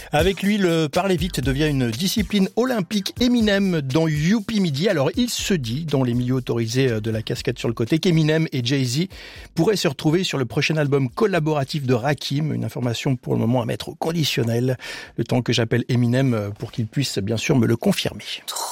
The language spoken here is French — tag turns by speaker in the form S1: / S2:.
S1: Avec lui, le parler vite devient une discipline olympique. Eminem dans Youpi Midi. Alors, il se dit, dans les milieux autorisés de la casquette sur le côté, qu'Eminem et Jay-Z pourraient se retrouver sur le prochain album collaboratif de Rakim. Une information pour le moment à mettre au conditionnel. Le temps que j'appelle Eminem pour qu'il puisse bien sûr me le confirmer.